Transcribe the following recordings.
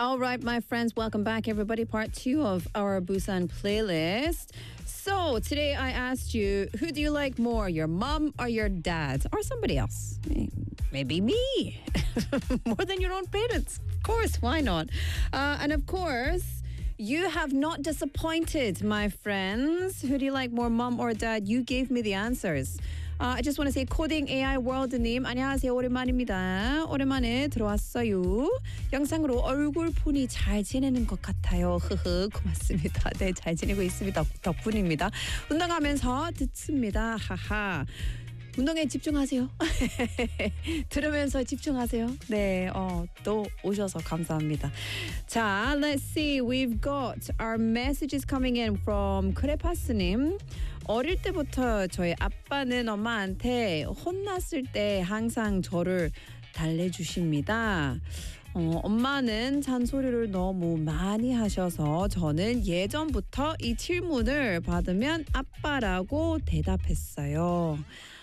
All right, my friends, welcome back, everybody. Part 2 of our Busan playlist. So today I asked you, who do you like more, your mom or your dad, or somebody else? Maybe me, more than your own parents. Of course, why not? And of course, you have not disappointed, my friends. Who do you like more, mom or dad? You gave me the answers. I just want to say 코딩 AI 월드님 안녕하세요. 오랜만입니다. 오랜만에 들어왔어요. 영상으로 얼굴 폰이 잘 지내는 것 같아요. 흐흐 고맙습니다. 네, 잘 지내고 있습니다. 덕분입니다. 운동하면서 듣습니다. 하하. 운동에 집중하세요. 들으면서 집중하세요. 네, 또 오셔서 감사합니다. 자, let's see. We've got our messages coming in from 크레파스님. 어릴 때부터 저희 아빠는 엄마한테 혼났을 때 항상 저를 달래주십니다. 엄마는 잔소리를 너무 많이 하셔서 저는 예전부터 이 질문을 받으면 아빠라고 대답했어요.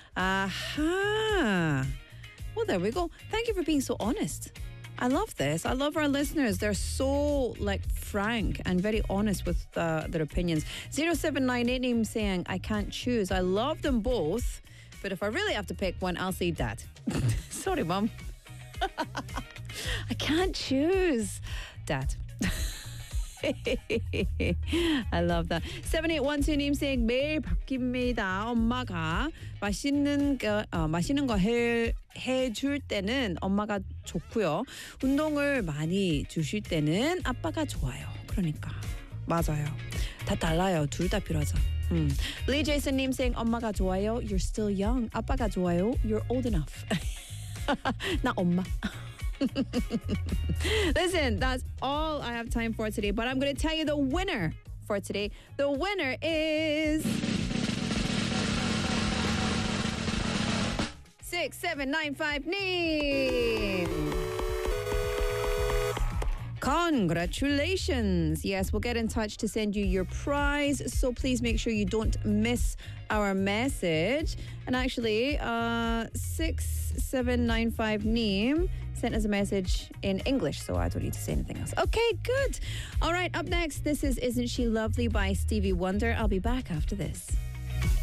Aha. Well, there we go. Thank you for being so honest. I love this. I love our listeners. They're so frank and very honest with their opinions. 0798 saying, I can't choose. I love them both. But if I really have to pick one, I'll say dad. Sorry, mom. I can't choose. Dad. I love that. 7812님 saying 매일 바뀝니다. 엄마가 맛있는 거 해줄 때는 엄마가 좋고요. 운동을 많이 주실 때는 아빠가 좋아요. 그러니까 맞아요. 다 달라요. 둘 다 필요하죠. Lee Jason님 saying 엄마가 좋아요. You're still young. 아빠가 좋아요. You're old enough. 나 엄마. Listen, that's all I have time for today, but I'm going to tell you the winner for today. The winner is 6795 Neem. Congratulations. Yes, we'll get in touch to send you your prize. So please make sure you don't miss our message. And actually, 6795 Neem sent us a message in English, so I don't need to say anything else. Okay, good. All right, up next, this is Isn't She Lovely by Stevie Wonder. I'll be back after this.